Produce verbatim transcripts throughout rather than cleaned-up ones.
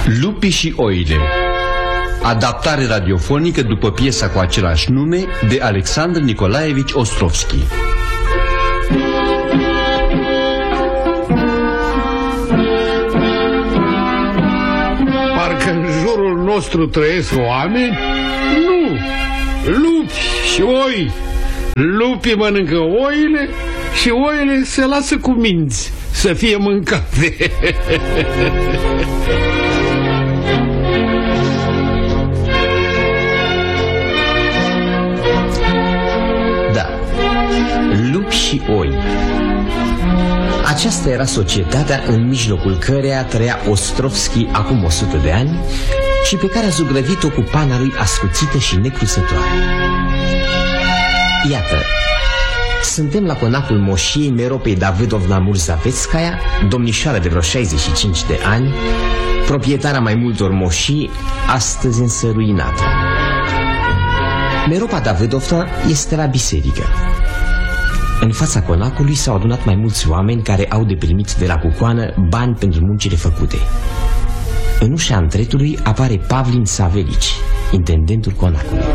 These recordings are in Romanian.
Lupii și oile. Adaptare radiofonică după piesa cu același nume de Alexandru Nicolaevici Ostrovski. Parcă în jurul nostru trăiesc oameni? Nu! Lupi și oi. Lupii mănâncă oile și oile se lasă cu minți să fie mâncate. Da, lupi și oi. Aceasta era societatea în mijlocul căreia trăia Ostrovski acum o sută de ani și pe care a zugrăvit-o cu pana lui ascuțită și necrusătoare. Iată, suntem la conacul moșiei Meropei Davidovna Murzavetskaya, domnișoară de vreo șaizeci și cinci de ani, proprietara mai multor moșii, astăzi însă ruinată. Meropa Davidovna este la biserică. În fața conacului s-au adunat mai mulți oameni care au de primit de la cucoană bani pentru muncile făcute. În ușa întretului apare Pavlin Savelici, intendentul conacului.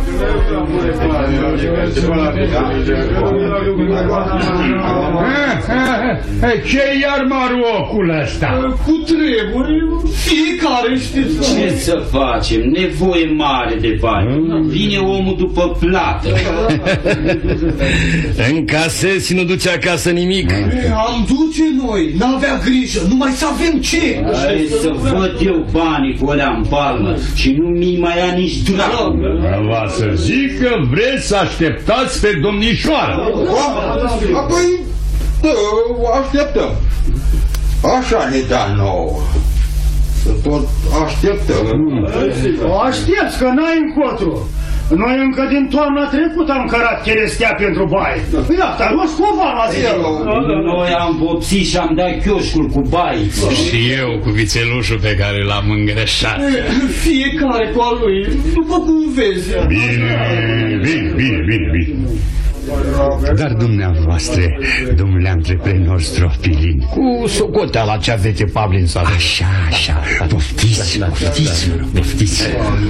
Ce-i iar maruocul ăsta? Cu treburi, fiecare știți. Ce să facem? Nevoie mare de bani. Vine omul după plată. Încasezi și nu duci acasă nimic. Am duce noi, n-avea grijă, numai să avem ce. Are să văd eu banii cu alea în palmă și nu mi mai ia nici dracu. Va să zic că vreți să așteptați pe domnișoară. Apoi, o așteptăm. Așa ne da nouă. Să tot așteptăm. O aștepți, că n-ai încotru. Noi încă din toamna trecută am cărat cherestea pentru baie. Iată, rost covana zi. Noi am vopsit și am dat chioșcul cu baie. Și eu cu vițelușul pe care l-am îngreșat. Fiecare cu al lui, după cum vezi. Bine, bine, bine, bine, bine. Dar dumneavoastră, domnule antreprenor Stropilin, cu socoteala ce aveți, Pavlin, să aveți. Așa, așa, poftiți, poftiți, poftiți.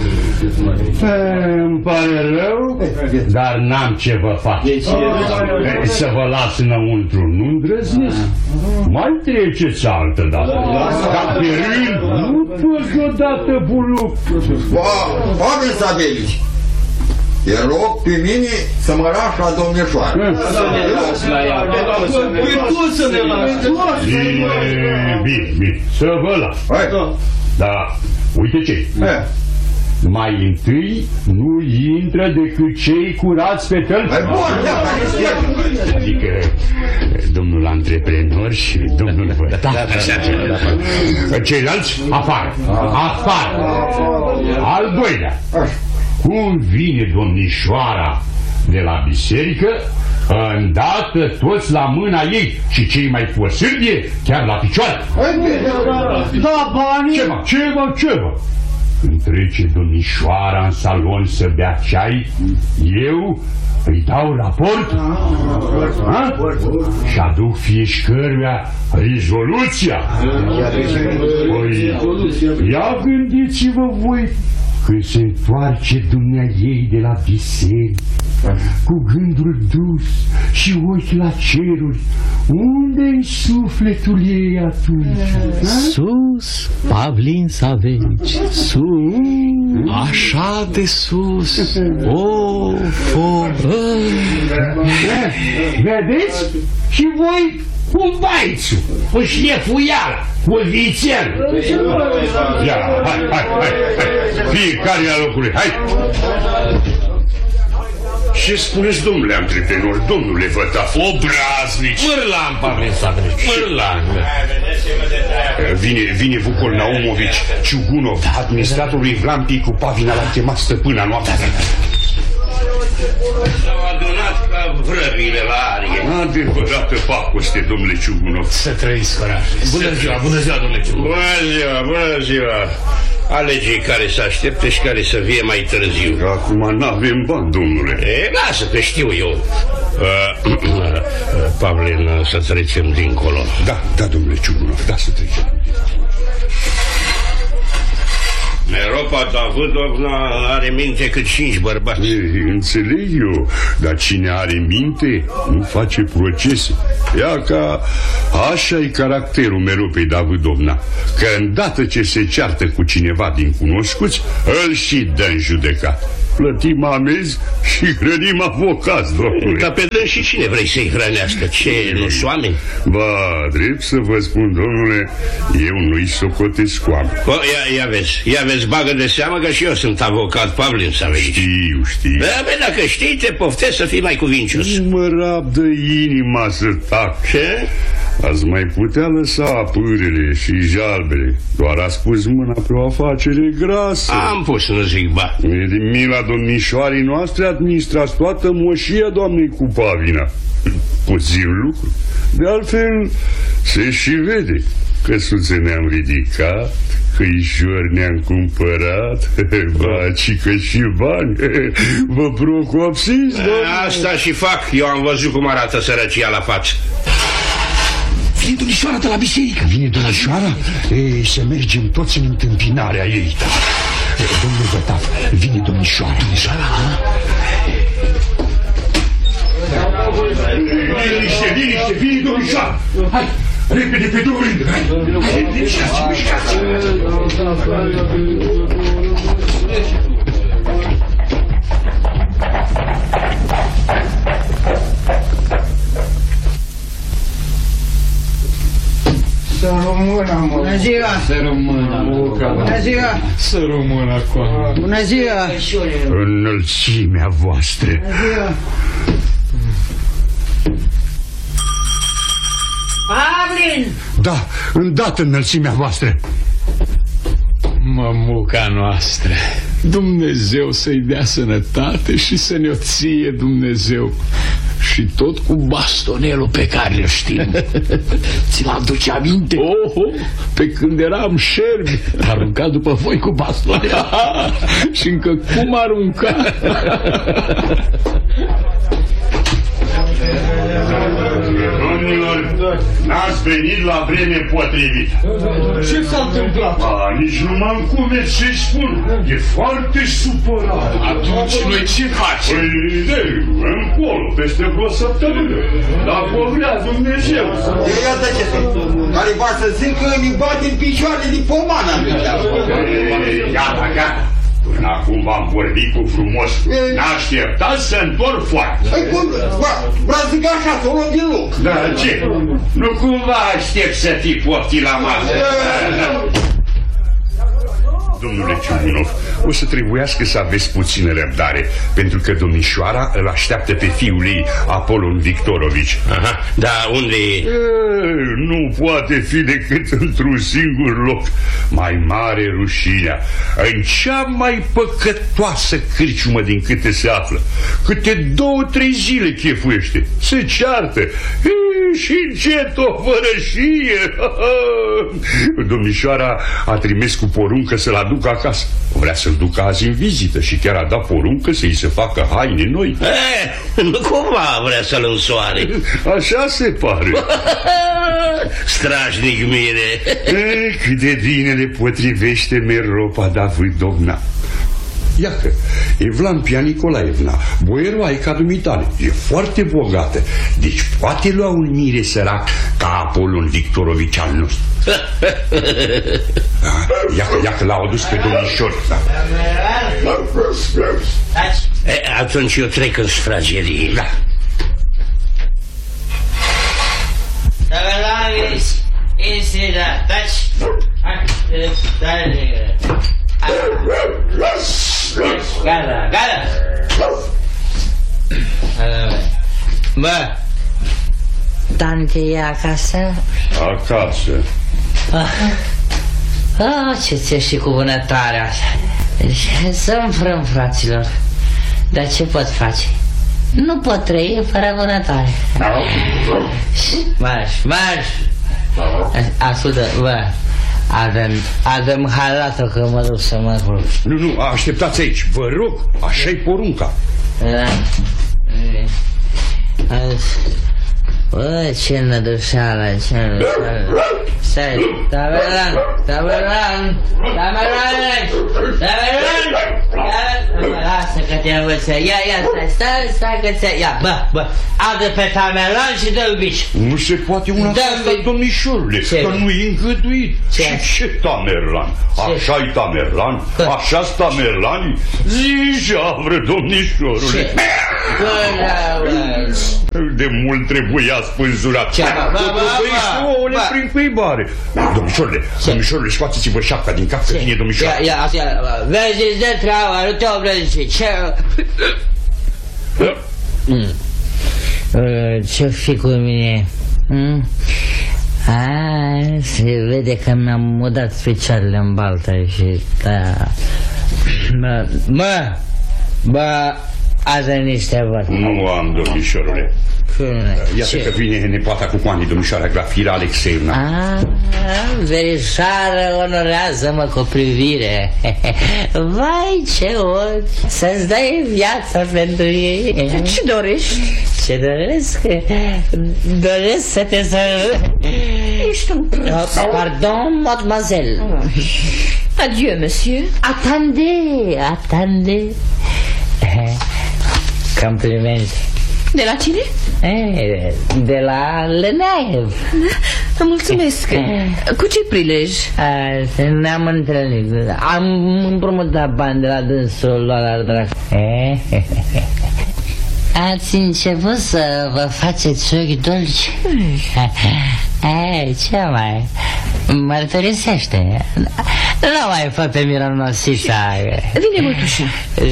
Îmi pare rău, dar n-am ce vă fac. Să vă las înăuntru, nu îndrăznesc. Mai treceți altă dată. Dar pe rând, nu poți odată, buluc. Pavlin Savelici, te rog pe mine să mă lași la domnișoară. Să ne lași la ea. Păi tu să ne lași. Bine, bine, bine, să vă las. Da, uite ce. Mai întâi nu intră decât cei curați pe tălpi. Adică domnul antreprenor și domnul văd. Ceilalți afară. Afară. Al doilea. Cum vine domnișoara de la biserică, îndată toți la mâna ei și cei mai posârdie chiar la picioare. Da, banii. Ce mă, ce mă, ce mă? Când trece domnișoara în salon să bea ceai, eu îi dau raport ha? Și aduc fiecăruia rezoluția. Păi, ia gândiți-vă voi, când se întoarce dumnea ei de la biserică, cu gândul dus și ochi la ceruri, unde-i sufletul ei atunci? Sus, Pavlin Savelici, sus, așa de sus. Of, of. Vedeți? Și voi cu baițul, cu șlefuiala, cu vițelul. Ia, hai, hai, hai, hai, fiecare la locului, hai! Ce spuneți, domnule antreprenor, domnule Vătaf, obraznici? Mârlan, Pavlin Savelici, mârlan. Vine, vine Vucol Naumovici, Ciugunov, administratorul Evlampii cu Pavina l-a chemat stăpâna noastră. S-au adunat ca vrăbile la arie. Adevărată pacoste, domnule Ciugunov. Să trăiți, orașe. Bună ziua, bună ziua, domnule Ciugunov. Bună ziua, bună ziua. Alege care să aștepte și care să vie mai târziu. Acum n-avem bani, domnule. E, lasă că știu eu. Uh, uh, Pavlin, să trecem dincolo. Da, da, domnule Ciugunov, da, să trecem. Meropa Davidovna are minte cât cinci bărbați. E, înțeleg eu, dar cine are minte nu face procese. Ia ca așa e caracterul Meropei Davidovna, că îndată ce se ceartă cu cineva din cunoscuți, îl și dă în judecat. Plătim amenzi și hrănim avocați, domnule. Dar pe dâns și cine vrei să-i hrănească? Ce, nu sunt oameni? Ba, drept să vă spun, domnule, eu nu-i socotesc oameni. O, ia, ia vezi, ia vezi, bagă de seamă că și eu sunt avocat, Pavlin Savelici. Știu, știu. Da, bă, dacă știi, te poftesc să fii mai cuvincios. Nu mă rabdă inima să tac. Ce? Ați mai putea lăsa pârele și jalbele. Doar a spus mâna pe o afacere grasă. Am pus, nu zic ba. E din mila domnișoarei noastre administrați toată moșia doamnei cu Pavina. Puțin lucru. De altfel se și vede. Căsuțe ne-am ridicat, căișori ne-am cumpărat, baci că și bani. Vă procopsiți, doamne? Asta și fac. Eu am văzut cum arată sărăcia la față. Vine domnișoara de la biserică. Vine domnișoara? Ei, să mergem toți în întâmpinarea ei, da. Domnul Vătaf, vine domnișoara. Domnișoara, ha? Liniște, liniște, vine domnișoara. Hai, repede pe două rânduri. Hai, mișcați, mișcați. Să rămână, mă. Bună ziua! Să rămână, mă. Bună ziua! Să rămână acolo. Bună ziua! Înălțimea voastră. Bună ziua! Pavlin! Da, îndată înălțimea voastră. Mămuca noastră, Dumnezeu să-i dea sănătate și să ne-o ție Dumnezeu. Și tot cu bastonelul pe care îl știm. Ți-l aduce aminte? Oh, pe când eram șerbi, aruncat după voi cu bastonel. Și încă cum arunca. Domnilor, n-ați venit la vreme potrivită. Ce s-a întâmplat? A, nici nu m-am cumet să-i spun. E foarte supărat. Atunci noi ce facem? Păi, încolo, peste vreo săptămână. Dacă o vrea Dumnezeu. Iată ce sunt. Care va să zic că îmi bate în picioare din pomană. Gata, gata. Până acum v-am vorbit cu frumos. N-așteptați să întorc foarte. Păi cum? Vreau să zic așa, să o luăm din loc. Da, ce? Nu cumva aștept să fii poftit la masă? Domnule Ciugunov, o să trebuiască să aveți puțină răbdare, pentru că domnișoara îl așteaptă pe fiul ei, Apolon Victorovici. Aha, dar unde e? E, nu poate fi decât într-un singur loc. Mai mare rușinea, în cea mai păcătoasă cârciumă din câte se află. Câte două, trei zile chefuiește, se ceartă. E, și ce tovărășie! Domnișoara a trimis cu poruncă să-l aducă acasă. Vrea să-l ducă azi în vizită și chiar a dat poruncă să-i se facă haine noi. E, nu cumva vrea să-l însoare. Așa se pare. Strașnic mire. E, cât de bine le potrivește Meropa Davidovna. Iacă, Evlampia Nicolaevna, boieroaica dumitale, e foarte bogată. Deci poate lua un mire sărac ca Apolon Victorovici al nostru. Iacă, iacă, l-au adus pe domnișor. E, atunci eu trec în sfragerie. Da. Dacă l-aveți, este da, taci. Gata, gata. Bă, tante e acasă? Acasă. Ah, ah ce ți-e și cu vânătarea asta. Să-mi frâm, fraților. Dar ce pot face? Nu pot trăi fără vânătare. Marș, marș. Ascultă, bă, Adem, adem halată că mă duc să mă culc. Nu, nu, așteptați aici, vă rog, așa-i porunca. Da. Bă, ce nădușeală, ce nădușeală. Stai, tabelan, tabelan, tabelan, tabelan. Lasă că te învăț. Ia, ia, stai, stai, stai că ți-a... Ia, bă, bă, adă pe tabelan și dă-l bici. Nu se poate una asta, domnișorule, că nu e îngăduit. Ce? Ce tamerlan? Așa-i tamerlan? Așa-s tamerlani? Zi, javră, domnișorule. De mult trebuia spânzurat. Ce? Ba, ba, ba, ba, prin cuibare. Domnișorule, domnișorule, scoateți-vă șapca din cap, că vine domnișoara. Ia, ia, ia, vezi de treaba, nu te obrăzi. Ce? Ce-o fi cu mine? A, se vede că mi-am mudat picioarele în baltă și da. Mă, mă, bă, azi niște văd. Nu am, domnișorule. Iată că vine nepoata cu coanii, domnișoara Glafira Alexeevna. Ah, verișoară, onorează-mă cu privire. Vai, ce ochi, să-ți dai viața pentru ei. Ce dorești? Ce doresc? Doresc să te să... Ești un prost. Pardon, mademoiselle. Adieu, monsieur. Attendez, attendez. Complimente. De la cine? Eh, de la Leneev. Da, mulțumesc. Cu ce prilej? Ne-am întâlnit. Am împrumutat bani de la dânsul la drag. Ați început să vă faceți ochi dulci? Eh, ce mai? Mărturisește. Nu mai fă pe mironosița. Vine mătușa.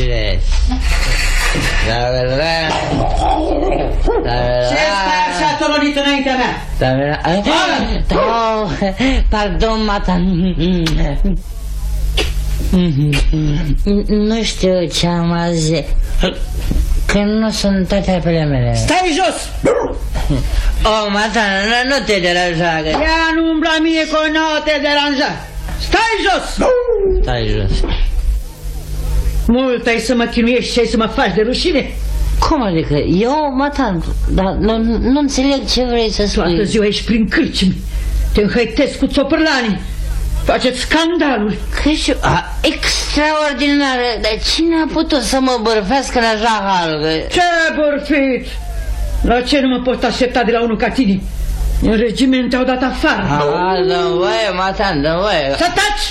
Ce stai așa tolonit înaintea mea? Pardon, mata. Nu știu ce am azi, că nu sunt toate apele mele. Stai jos! Oh, mata, nu te deranja. Ia nu umbla mie că nu te deranja. Stai jos! Stai jos. Mult ai să mă chinuiești și ai să mă faci de rușine? Cum adică? Eu, matan, dar nu, nu înțeleg ce vrei să spui. Toată ziua ești prin cârciumi, te înhăitezi cu țopârlanii, faceți scandalul. Cârciu, extraordinar, dar cine a putut să mă bârfească în așa hal? Ce bârfit? La ce nu mă pot aștepta de la unul ca tine? În regiment te-au dat afară. Ah, dă-mi voie, matan, dă-mi voie. Să taci!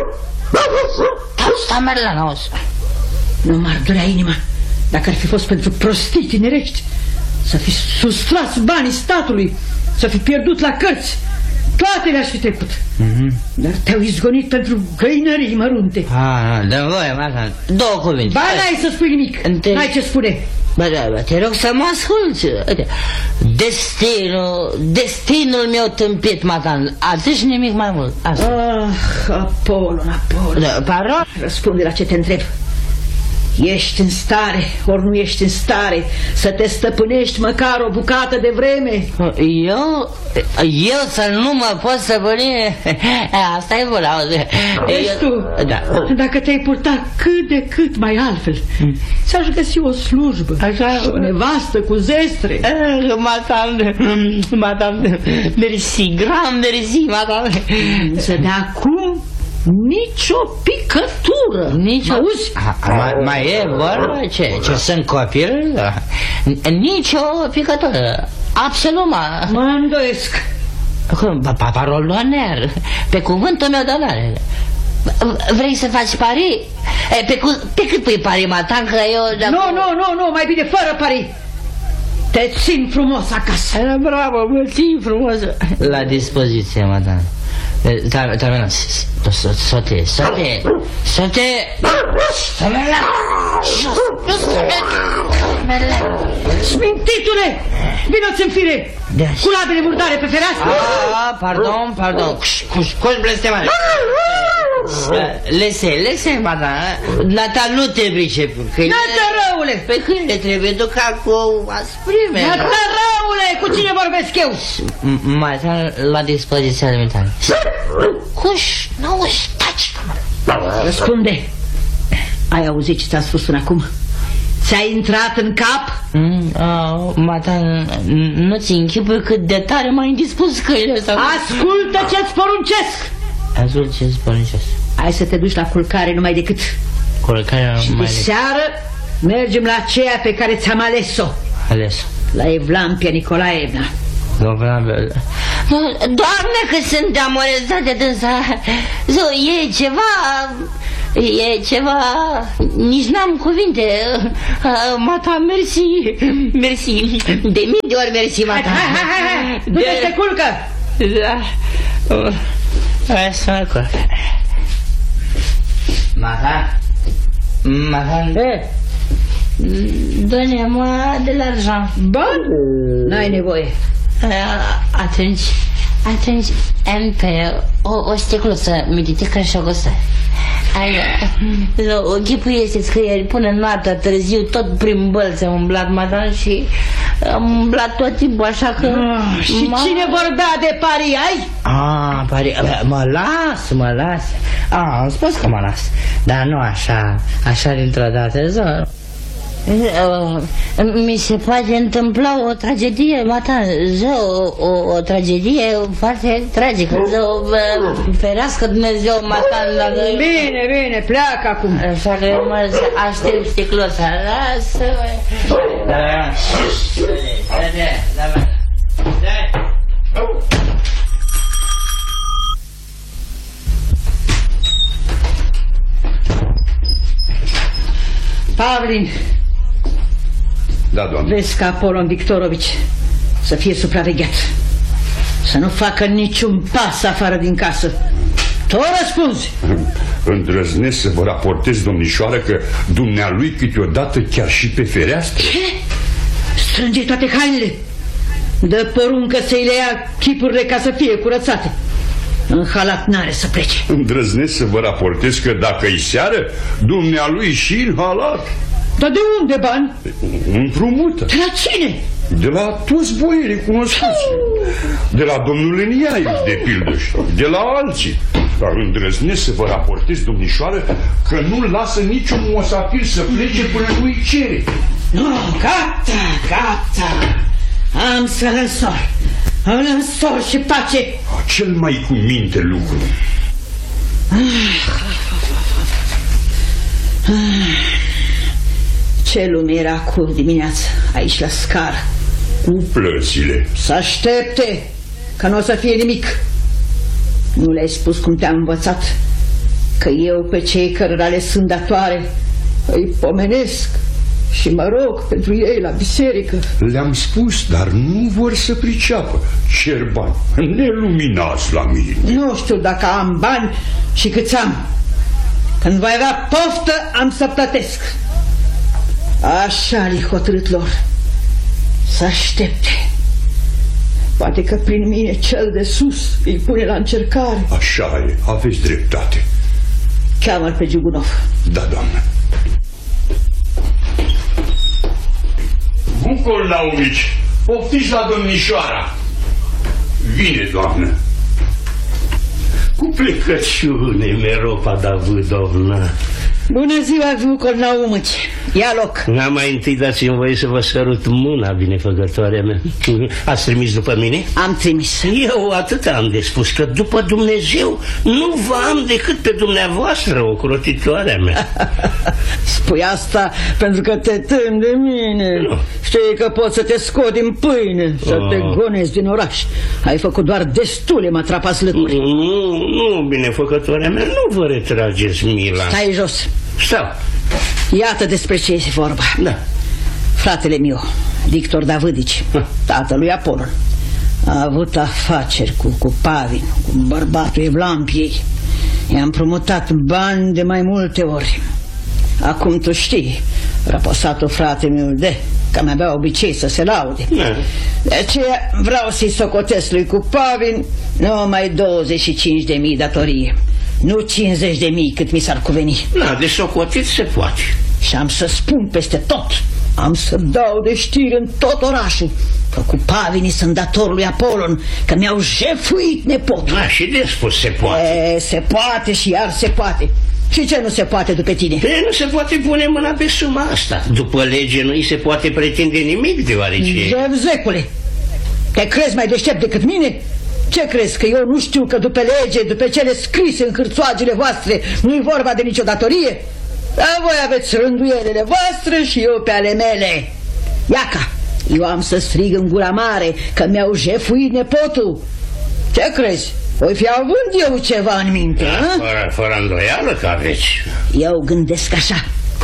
Asta merg la nos. Nu m-ar durea inima dacă ar fi fost pentru prostii tinerești, să fi sustras banii statului, să fi pierdut la cărți. Toate le-aș fi trecut. Mm-hmm. Dar te-au izgonit pentru găinării mărunte. Ah, dă-mi voie, matan. Două cuvinte. Ba, n-ai să spui nimic. Înte... N-ai ce spune. Bă, da, bă, te rog să mă asculți. Destinul, destinul meu tâmpit, matan. Atât și nimic mai mult. Asta. Ah, Apolon, Apolon. Da, pardon? Răspunde la ce te întreb. Ești în stare, ori nu ești în stare să te stăpânești măcar o bucată de vreme? Eu? Eu să nu mă pot stăpâni? Asta e bună, auzi. Ești tu, da. Dacă te-ai purtat cât de cât mai altfel, hmm. ți-aș găsi o slujbă. Așa? O nevastă cu zestre. Madame, madame, mersi, grand mersi, madame. Să de acum nici o picătură. Nici o... Auzi? Mai, mai e vorba? Ce? Ce sunt copil? Nici o picătură. Absolut, mă. Mă îndoiesc. Parol d'oner. Pe cuvântul meu de onoare. Vrei să faci pari? Pe, cu, pe cât pui pari, matan, că eu... Nu, nu, nu, nu, mai bine fără pari. Te țin frumos acasă. Bravo, mă țin frumos. La dispoziție, matan. Termină. Sote, sote, sote. Smintitule, vino-ți în fire. Cu labele murdare pe fereastră. Ah, pardon, pardon. Scuși blestemare. Lese, lese, madame. Nata, nu te pricepi. Nata, răule. Pe câine trebuie duca cu asprime. Nata, răule, cu cine vorbesc eu? Mata, la dispoziția alimentară. Cuș, nu staci. Răspunde. Ai auzit ce ți-am spus până acum? Ți-a intrat în cap? Mm, uh, Mata, nu ți închipui cât de tare m-ai indispus căile ăsta. Ascultă ce-ți poruncesc! Ascult ce-ți poruncesc. Hai să te duci la culcare numai decât. Culcarea și mai de seară mergem la aceea pe care ți-am ales-o. Ales? La Evlampia Nicolaevna. Doamne, că sunt amorezat de dânsa. E ceva... E ceva... Nici n-am cuvinte. Mata, mersi. Mersi. De mii de ori mersi, Mata. Hai, hai, hai, hai. Nu te se culcă. Da. Hai să mă culc. Mata. Mata. Dă-ne mă de l'argent. Bani? N-ai nevoie. Atunci, atunci am pe o, o sticluță mititică și o gustă. O ghipuieți-ți că ieri până noaptea târziu tot prin bălți am umblat, madame, și am umblat tot timpul, așa că... Ah, și cine vorbea de pari ai? Ah, pari... Mă las, mă las. Ah, am spus că mă las. Dar nu așa, așa dintr-o dată, zău. Uh, mi se poate întâmpla o tragedie, Mata, zău, o, o tragedie foarte tragică, zău, uh, ferească Dumnezeu, Mata. Bine, bine, pleacă acum. Așa că mă aștept sticlosa, lasă-mă. Da, da, da. Pavlin. Da, doamne. Vezi ca Apolon Victorovici să fie supravegheat, să nu facă niciun pas afară din casă. Tu răspunzi. Îndrăznesc să vă raportez, domnișoară, că dumnealui câteodată chiar și pe fereastră. Ce? Strânge toate hainele. Dă poruncă să-i le ia chipurile ca să fie curățate. În halat n-are să plece. Îndrăznesc să vă raportez că dacă-i seară, dumnealui și în halat. Dar de unde bani? Împrumută. De la cine? De la toți boierii cunoscuți. De la domnul Liniaiu, de pildă, de la alții. Dar îndrăznesc să vă raportez, domnișoară, că nu lasă niciun mosafir să plece până nu-i cere. Nu, gata, gata. Am să-l însor. Îl însor și pace. Cel mai cu minte lucru. Ce lume era cu dimineața aici la scară? Cu plățile. Să aștepte, că nu o să fie nimic. Nu le-ai spus cum te-am învățat, că eu pe cei cărora le sunt datoare îi pomenesc și mă rog pentru ei la biserică. Le-am spus, dar nu vor să priceapă. Cer bani, neluminați la mine. Nu știu dacă am bani și câți am. Când voi avea poftă, am să plătesc. Așa li hotărât lor. Să aștepte. Poate că prin mine cel de sus îi pune la încercare. Așa e, aveți dreptate. Cheamă-l pe Giugunov. Da, doamnă. Bucur, Naumici, poftiți la domnișoara. Vine, doamnă. Cu plecăciune, Meropa Davidovna. Bună ziua, Vucol Naumici. Ia loc. N-a mai întâi dați-mi voie să vă sărut mâna, binefăcătoarea mea. Ați trimis după mine? Am trimis. Eu atât am de spus, că după Dumnezeu nu vă am decât pe dumneavoastră, ocrotitoarea mea. Spui asta pentru că te temi de mine. Nu. Știi că pot să te scot din pâine, să oh. te gonezi din oraș. Ai făcut doar destule mătrapaslăcuri. Nu, nu, binefăcătoarea mea, nu vă retrageți mila. Stai jos. Stau. Iată despre ce este vorba. Da. Fratele meu, Victor Davidici, tatălui Apolon, a avut afaceri cu, cu Pavin, cu bărbatul Evlampiei. I-am împrumutat bani de mai multe ori. Acum tu știi, răposatul frate meu de că mi-avea obicei să se laude. Da. De aceea vreau să-i socotesc lui cu Pavin numai douăzeci și cinci de mii datorie, nu cincizeci de mii cât mi s-ar cuveni. Da, de socotit se poate. Și am să spun peste tot, am să dau de știri în tot orașul, că cu Pavinii sunt dator lui Apolon, că mi-au jefuit nepotul. Da, și de spus se poate. E, se poate și iar se poate. Și ce nu se poate după tine? Pe nu se poate pune mâna pe suma asta. După lege nu îi se poate pretinde nimic, deoarece... Zevzecule, te crezi mai deștept decât mine? Ce crezi, că eu nu știu că după lege, după cele scrise în hârțoagele voastre, nu-i vorba de nicio datorie? Dar voi aveți rânduielile voastre și eu pe ale mele. Iaca, eu am să strig în gura mare că mi-au jefuit nepotul. Ce crezi? Voi fi având eu ceva în minte, da, fără, fără îndoială că aveți. Eu gândesc așa.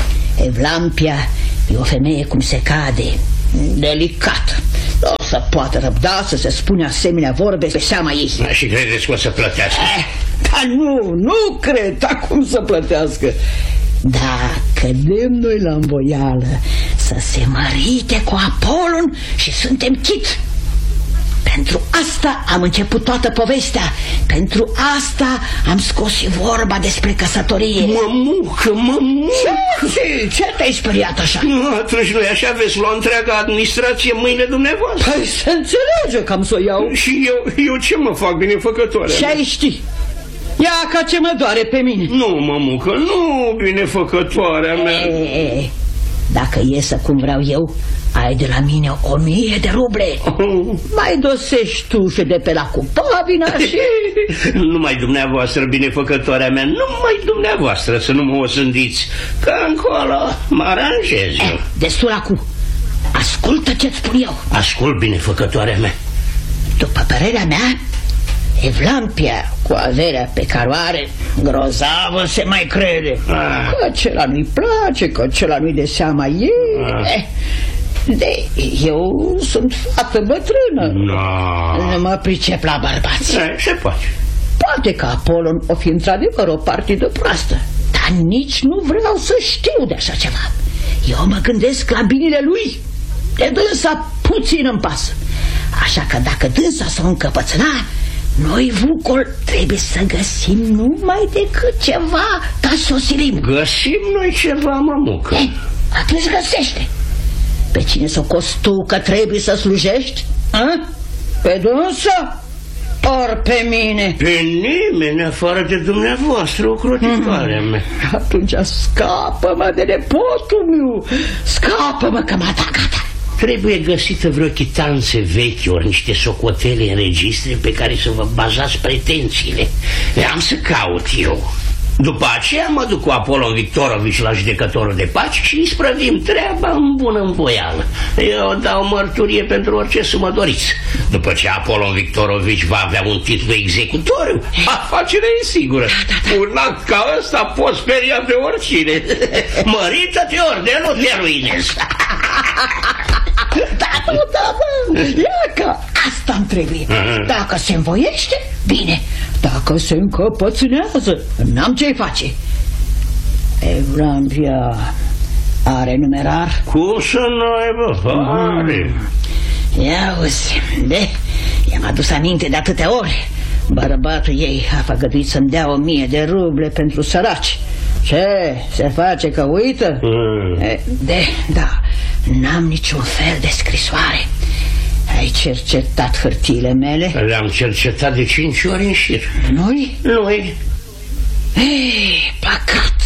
Evlampia e o femeie cum se cade, delicată. Nu o să poată răbda să se spune asemenea vorbe pe seama ei. Da, și credeți că o să plătească? Eh, dar nu, nu cred, dar cum să plătească? Dacă dăm noi la învoială să se mărite cu Apolon și suntem chit. Pentru asta am început toată povestea. Pentru asta am scos și vorba despre căsătorie. Mămucă, mămucă. Ce, ce te-ai speriat așa? Nu, atunci noi așa veți lua întreaga administrație mâine dumneavoastră. Păi se înțelege că am să o iau. Și eu, eu ce mă fac, binefăcătoare? Ce ai ști? Ia ca ce mă doare pe mine. Nu, mămucă, nu, binefăcătoarea mea. E, dacă iesă cum vreau eu, ai de la mine o mie de ruble. Oh. Mai dosești tu și de pe la cupavina și... Numai dumneavoastră, binefăcătoarea mea, numai dumneavoastră să nu mă osândiți, că încolo mă aranjez eu. Eh, destul acum. Ascultă ce-ți spun eu. Ascult, binefăcătoarea mea. După părerea mea, Evlampia, cu averea pe care o are, grozavă se mai crede. Ah. Că acela nu-i place, că acela nu-i de seama ei. Ah. Eh, de, eu sunt fată bătrână. No. Nu mă pricep la bărbați. Eh, ce poate? Poate că Apolon o fi într-adevăr o partidă proastă, dar nici nu vreau să știu de așa ceva. Eu mă gândesc la binele lui. De dânsa puțin îmi pasă. Așa că dacă dânsa s-o încăpățâna, noi, Vucol, trebuie să găsim numai decât ceva ca să o silim. Găsim noi ceva, mămucă. Ei, atunci găsește. Pe cine s-o cost tu că trebuie să slujești? A? Pe dânsa? Ori pe mine? Pe nimeni, afară de dumneavoastră, ocrotitoarea mea. Atunci scapă-mă de nepotul meu. Scapă-mă că m-a dat gata. Trebuie găsită vreo chitanțe vechi, ori niște socotele în registre pe care să vă bazați pretențiile. Am să caut eu. După aceea mă duc cu Apolon Victorovici la judecătorul de pace și îi sprăvim treaba în bună învoială. Eu dau mărturie pentru orice să mă doriți. După ce Apolon Victorovici va avea un titlu executoriu, afacerea e sigură. Un act ca ăsta poți speria pe oricine. Mărită-te ori de nu te ruinezi. Da, da, da, da. Ia că asta-mi trebuie. Dacă se învoiește, bine. Dacă se încăpățânează, n-am ce-i face. Evlampia are numerar? Cum să nu aibă? Are. Ia uzi, de, i-am adus aminte de atâtea ori. Bărbatul ei a făgăduit să-mi dea o mie de ruble pentru săraci. Ce? Se face că uită? Mm. E, de, da, n-am niciun fel de scrisoare. Ai cercetat hârtiile mele? Le-am cercetat de cinci ori în șir. Nu-i? Nu-i. Ei, păcat.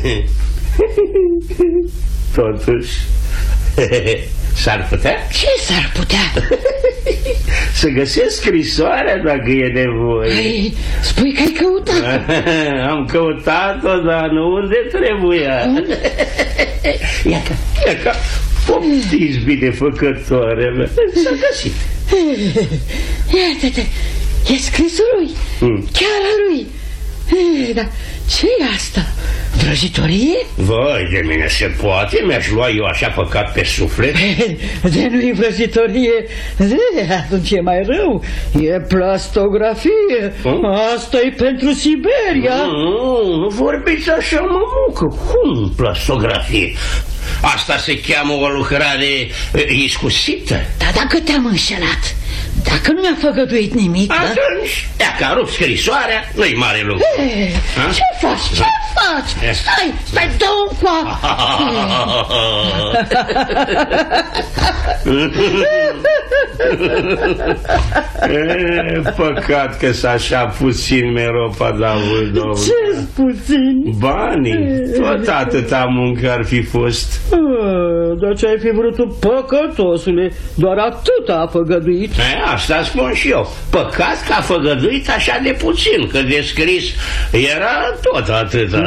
Totuși s-ar putea? Ce s-ar putea? Să găsesc scrisoarea dacă e nevoie. Ai, spui că ai căutat. Am căutat-o, dar nu unde trebuia. Ia ca, ia ca poftiți, binefăcătoare mea. S-a găsit. Iată-te, e scrisul lui. hmm. Chiar a lui. Ei, dar ce-i asta? Vrăjitorie? Vai, de mine se poate? Mi-aș lua eu așa păcat pe suflet? De nu-i vrăjitorie, de, atunci e mai rău. E plastografie. hmm? Asta e pentru Siberia. Nu, nu vorbiți așa, mămucă. Cum plastografie? Asta se cheamă o lucrare iscusită. Dar dacă te-am înșelat, Dacă nu mi-a făgăduit nimic, atunci, da? Dacă a rupt scrisoarea, nu-i mare lucru. Hey, ce faci? Ce faci? Stai, stai, dă-o încoa. Păcat că s-a așa puțin meropa de avut, domnule. Ce-s puțin? Banii, tot atâta muncă ar fi fost. Dar ce ai fi vrut tu, păcătosule? Doar atâta a făgăduit. E, asta spun și eu. Păcat că a făgăduit așa de puțin, că de scris era tot atâta.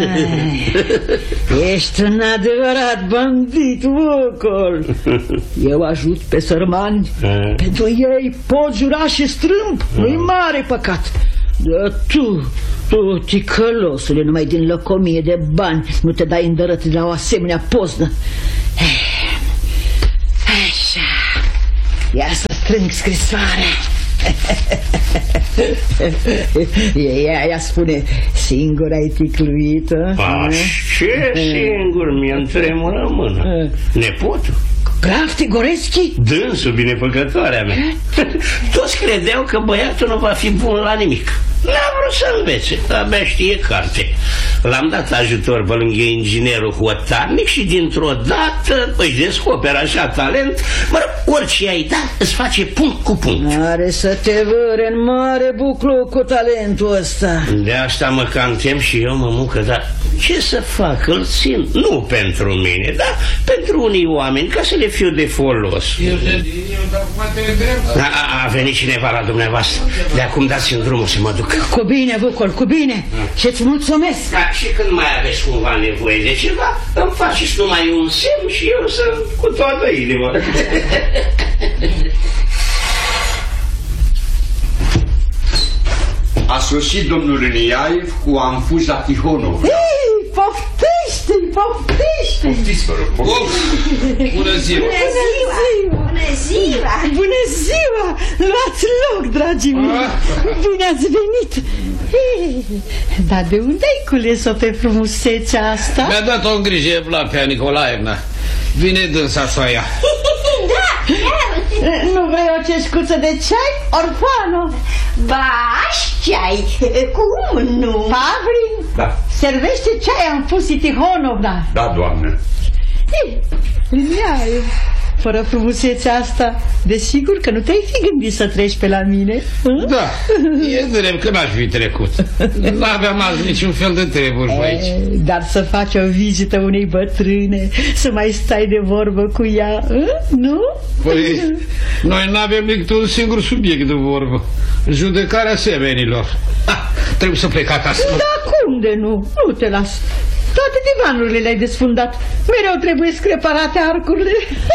Ești un adevărat bandit, Vocol. Eu ajut pe sărmani. Pentru ei pot jura și strâmb. Nu-i mare păcat. Dar tu, tu, ticălosule, numai din lăcomie de bani nu te dai îndărăt la o asemenea poznă. Așa. Ia să strâng scrisoarea. Ea, ea spune, singur ai ticluit-o? Ce singur? Mi-a tremură mână. Nepotul? Graf Tigoreschi? Dânsul, binefăcătoarea mea. Toți credeau că băiatul nu va fi bun la nimic. N-a vrut să învețe, abia știe carte. L-am dat ajutor pe lângă inginerul hotarnic și dintr-o dată își descoperă așa talent. Mă rog, orice ai da, îți face punct cu punct. Are să te vâre în mare buclu cu talentul ăsta. De asta mă cam tem și eu, mămucă, dar ce să fac? Îl țin, nu pentru mine, dar pentru unii oameni, ca să le fiu de folos. A, a venit cineva la dumneavoastră. De acum dați-mi drumul să mă duc. Cu bine, Vucol, cu bine. Și-ți mulțumesc. Da, și când mai aveți cumva nevoie de ceva, îmi faceți numai un semn și eu sunt cu toată inima. A sosit domnul Râniaev cu Anfuza Tihonov. Ei, poftește-i, poftește-i. Poftiți, vă rog, poftiți. Bună ziua! Bună ziua! Bună ziua! Bună ziua! Luați loc, dragii mei! Bine ați venit! Dar de unde ai cules-o pe frumusețea asta? Mi-a dat-o în grijă Evlapia Nicolaevna. Vine dânsa să o ia. Da! Nu vrei o ceșcuță de ceai, Orfano? Ba, ceai, cum nu? Pavrin? Da. Servește ceai Anfusi Tihonovna. Da, doamnă. Râniaev, fără frumusețea asta, desigur că nu te-ai fi gândit să treci pe la mine? Da, e drept că n-aș fi trecut. N-aveam azi niciun fel de treburi e, aici. Dar să faci o vizită unei bătrâne, să mai stai de vorbă cu ea, nu? Păi, noi n-avem decât un singur subiect de vorbă: judecarea semenilor. Ha, trebuie să plec acasă. Da, cum de nu? Nu te las. Toate divanurile le-ai desfundat. Mereu trebuie reparate arcurile.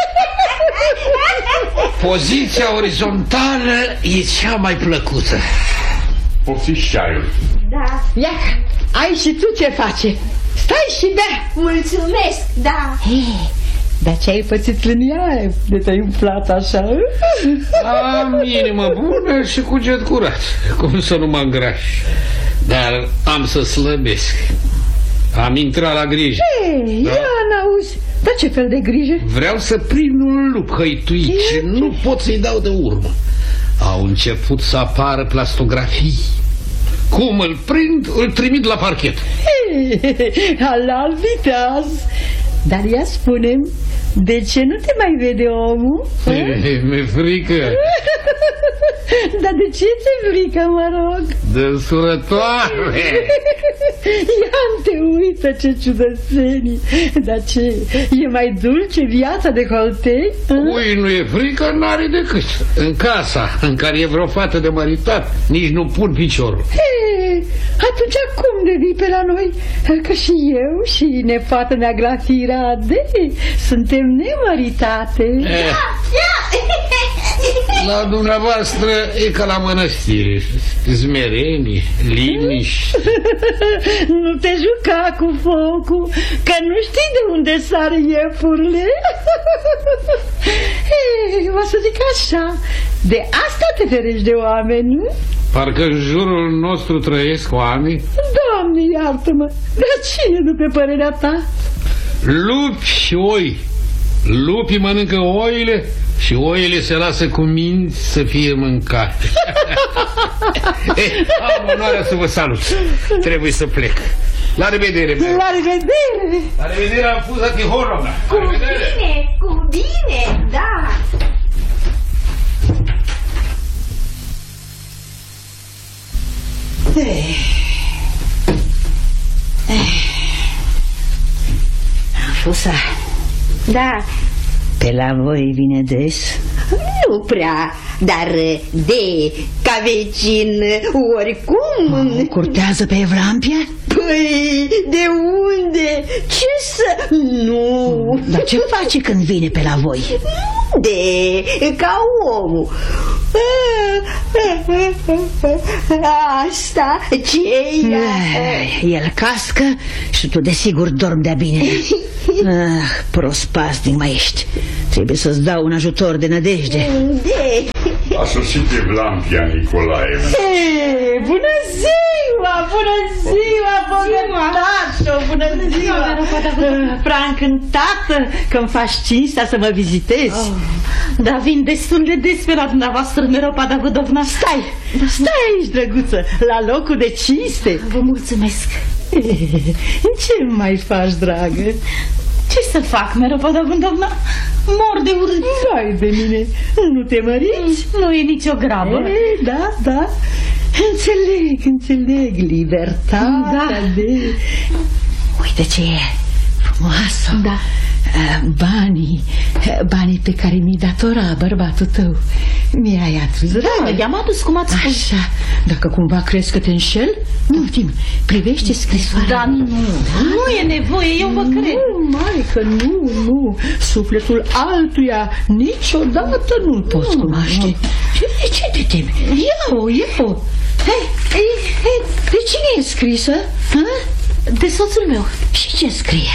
Poziția orizontală e cea mai plăcută. Poftiți ceaiul. Da. Ia, ai și tu ce face? Stai și bea. Mulțumesc, da. Hey, dar ce ai pățit, Râniaev, de te-ai umflat așa? Am inimă bună și cuget curat. Cum să nu mă îngraș? Dar am să slăbesc. Am intrat la grijă. Ei, da? Ia n-auzi. Dar ce fel de grijă? Vreau să prind un lup hăituit și nu pot să-i dau de urmă. Au început să apară plastografii. Cum îl prind, îl trimit la parchet. Halal viteaz. Dar ia spune-mi, de ce nu te mai vede omul? Mi-e frică. Dar de ce ți-e frică, mă rog? De surătoare. Ia-te uită, ce ciudățenii. Dar ce, e mai dulce viața de holtei? Cui nu e frică, n-are decât. În casa în care e vreo fată de măritat, nici nu pun piciorul. He, atunci cum de vii pe la noi? Că și eu și nepoată mea Glafirade suntem nemăritate. Eh. La dumneavoastră e ca la mănăstire. Zmerenie, liniș. Nu te juca cu focul, că nu știi de unde sar iepurile. Ei, o să zic așa, de asta te ferești de oameni, nu? Parcă în jurul nostru trăiesc oameni. Doamne, iartă-mă, dar cine nu pe părerea ta? Lupi și oi. Lupii mănâncă oile și Și oile se lasă cu minți să fie mâncate. Eh, am onoarea să vă salut. Trebuie să plec. La revedere, băi. La revedere. La revedere, am pus la Tihorovna. Cu bine, cu bine, da. Eh. Eh. Anfusa. Da. Pe la voi vine des? Nu prea, dar de ca vecin oricum. O curtează pe Evlampia? Păi, de unde? Ce să... Nu. Dar ce face când vine pe la voi? De ca omul. Asta ce e? El cască și tu desigur dormi de-a bine. Ah, prost pasnic mai ești. Trebuie să-ți dau un ajutor de nădejde. De... A sosit Evlampia Nicolaevna. Hey, bună ziua, bună ziua, bogătașo, bună ziua. Prea încântată că-mi faci cinstea să mă vizitezi. Oh. Dar vin destul de des pe la dumneavoastră, Meropada Vădovna. Stai, stai aici, drăguță, la locul de cinste. Vă mulțumesc. Ce mai faci, dragă? Ce să fac, Meropada Vădovna? Mor de urât. Vai de mine, nu te măriți? Nu e nicio grabă. E, da, da. Înțeleg, înțeleg, libertatea da. de... Uite ce e frumoasă. Da. Banii, banii pe care mi-i datora bărbatul tău. Mi-ai adus. Da, i-am adus cum ați spus. Așa, dacă cumva crezi că te înșel, nu știm, privește scrisoarea. Da, nu, da, nu e nevoie, eu vă cred. Nu, maică, nu, nu. Sufletul altuia niciodată nu-l poți cunoaște. Ce, ce te temi? Ia-o, ia-o. Hei, hei, hei, de cine e scrisă? Ha? De soțul meu. Și ce scrie?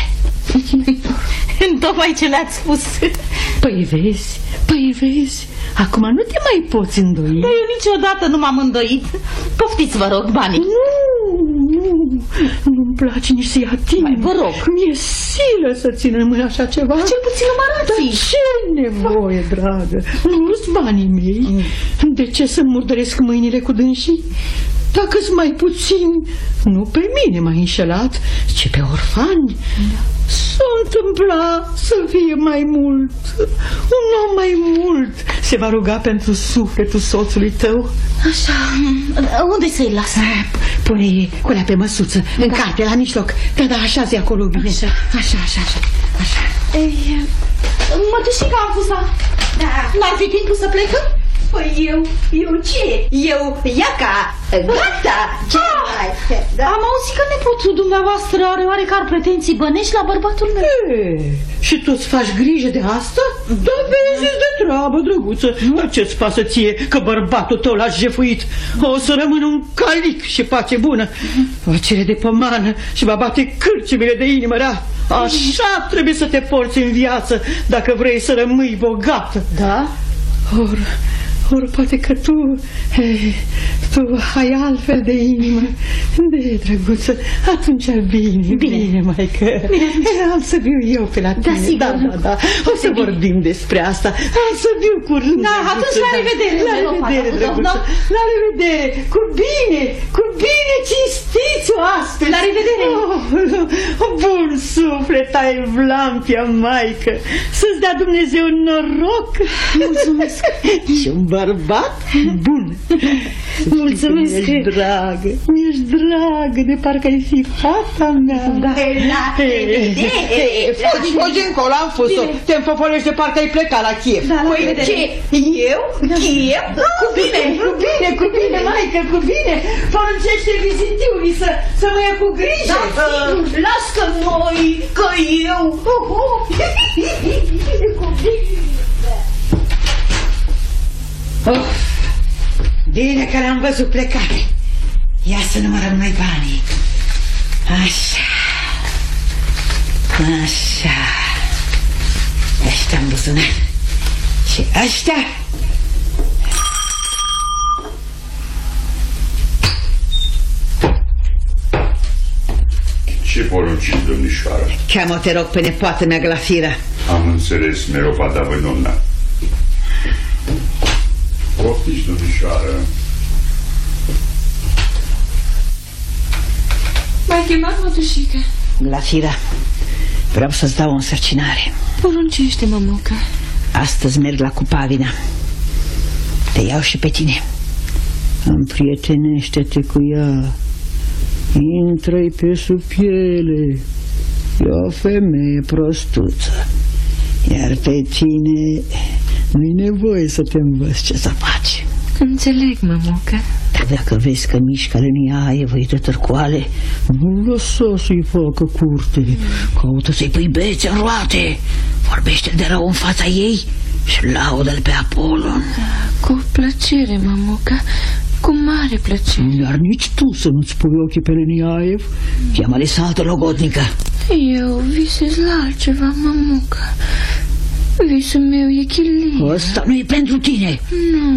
Tocmai ce le-ați spus. Păi vezi, păi vezi, acum nu te mai poți îndoi. Dar eu niciodată nu m-am îndoit. Poftiți, vă rog, banii. Nu, nu, nu-mi place nici să-i ating. Mai vă rog. Mi-e silă să țin în mână așa ceva. Cel puțin mă arăți. Dar ce nevoie, dragă? Nu-s banii mei. Mm. De ce să-mi murdăresc mâinile cu dânsii? Dacă-s mai puțin, nu pe mine m-ai înșelat, ci pe orfani. Da. S-a întâmplat să fie mai mult. Un om mai mult se va ruga pentru sufletul soțului tău. Așa, unde să-i las? Pune-i culea pe măsuță, da. În carte, la mijloc. Da, da, așa-zi acolo bine. Așa, așa, așa, așa, așa. Ei, mărtușica Anfusa, da. N-ar fi timpul să plecăm? Păi eu, eu ce? Eu, iaca, gata, ce ah, mai? Da. Am auzit că nepotul dumneavoastră are oarecare pretenții bănești la bărbatul meu. E, și tu-ți faci grijă de asta? Da, vezi de treabă, drăguță. Dar ce-ți pasă ție că bărbatul tău l-a jefuit? O să rămână un calic și pace bună. Va cere de pomană și va bate cârcimile de inimă rea. Așa trebuie să te porți în viață dacă vrei să rămâi bogată. Da? Or... Ori poate că tu, he, tu ai altfel de inimă. De, drăguță, atunci bine, bine, bine maică. Bine. Am să viu eu pe la tine. Da, sigur. Da, da, da. O să vorbim despre asta. Am să viu curând. Da, atunci la revedere. La revedere, drăguță. La revedere. Cu bine, cu bine, cinstiți oaspeți. La revedere. Oh, bun suflet ai, Evlampia, maică. Să-ți dea Dumnezeu noroc. Mulțumesc. Și un bărbat bun. Mulțumesc. Mi-ești dragă, mi-ești dragă, de parcă ai fi fata mea. Da, la revedere. Fogi încolo, am fost-o. Te înfăpălești de parcă ai plecat la Kiev. Ce? Eu? Kiev? Cu bine, cu bine, cu bine, maică, cu bine. Poruncește vizitiunii să, să mă ia cu grijă. Da, las că noi, că eu. Cu bine. Oh, bine că l-am văzut plecare. Ia să numărăm noi banii. Așa. Așa. Ăștia în buzunar. Și ăștia. Ce porunciți, domnișoară? Cheamă, te rog, pe nepoată mea Glafira. Am înțeles, Meropada Vădovna. Poftiți, domnișoară. M-ai chemat, mătușică? Glafira, vreau să-ți dau o însărcinare. Poruncește, mămucă. Astăzi merg la Cupavina. Te iau și pe tine. Împrietenește-te cu ea. Intră-i pe sub piele. E o femeie prostuță. Iar pe tine nu-i nevoie să te învăț ce să faci. Înțeleg, mămucă. Dar dacă vezi că mișcă lânia evăi de târcoale, nu lăsa să-i facă curte. Caută să-i pui bețe în roate. Vorbește de rău în fața ei și laudă-l pe Apolon. Cu plăcere, mămucă. Cu mare plăcere. Dar nici tu să nu-ți pui ochii pe Leniaev. Cheamă-le să altă logodnică. Eu visez la altceva, mămucă. Visul meu e Chilia. Ăsta nu e pentru tine. Nu.